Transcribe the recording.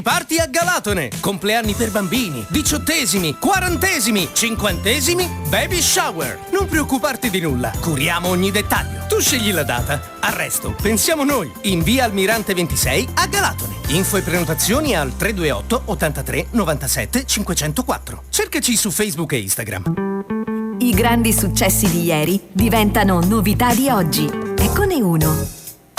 Party a Galatone, compleanni per bambini, 18esimi, 40esimi, 50esimi, baby shower. Non preoccuparti di nulla, curiamo ogni dettaglio. Tu scegli la data, al resto pensiamo noi. In via Almirante 26 a Galatone. Info e prenotazioni al 328 83 97 504. Cercaci su Facebook e Instagram. I grandi successi di ieri diventano novità di oggi. Eccone uno.